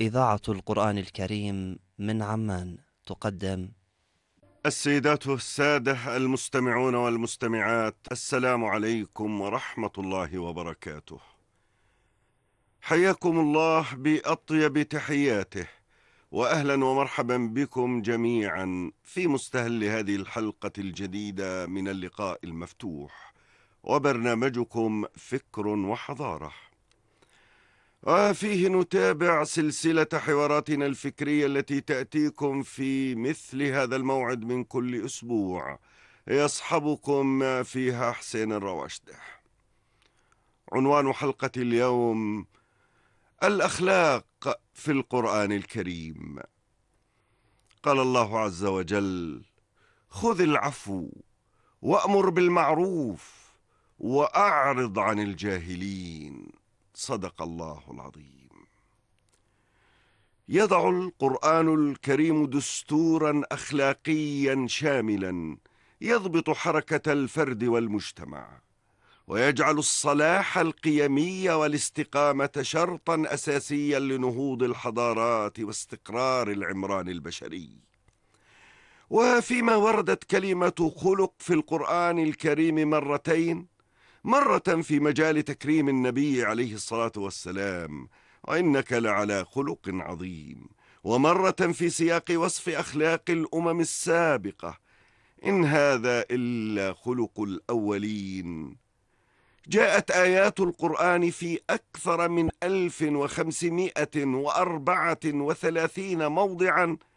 إذاعة القرآن الكريم من عمان تقدم. السيدات والسادة المستمعون والمستمعات، السلام عليكم ورحمة الله وبركاته. حياكم الله بأطيب تحياته، وأهلا ومرحبا بكم جميعا في مستهل هذه الحلقة الجديدة من اللقاء المفتوح وبرنامجكم فكر وحضارة، وفيه نتابع سلسلة حواراتنا الفكرية التي تأتيكم في مثل هذا الموعد من كل أسبوع، يصحبكم فيها حسين الرواشده. عنوان حلقة اليوم: الأخلاق في القرآن الكريم. قال الله عز وجل: خذ العفو وأمر بالمعروف وأعرض عن الجاهلين. صدق الله العظيم. يضع القرآن الكريم دستوراً أخلاقياً شاملاً يضبط حركة الفرد والمجتمع، ويجعل الصلاح القيمي والاستقامة شرطاً أساسياً لنهوض الحضارات واستقرار العمران البشري. وفيما وردت كلمة خلق في القرآن الكريم مرتين، مرة في مجال تكريم النبي عليه الصلاة والسلام، وإنك لعلى خلق عظيم، ومرة في سياق وصف أخلاق الأمم السابقة، إن هذا إلا خلق الأولين. جاءت آيات القرآن في أكثر من 1534 موضعا